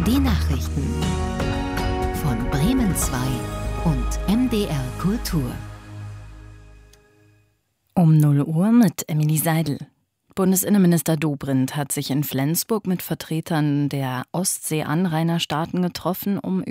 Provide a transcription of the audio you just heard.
Die Nachrichten von Bremen 2 und MDR Kultur. Um 0 Uhr mit Emilie Seidel. Bundesinnenminister Dobrindt hat sich in Flensburg mit Vertretern der Ostsee-Anrainerstaaten getroffen, um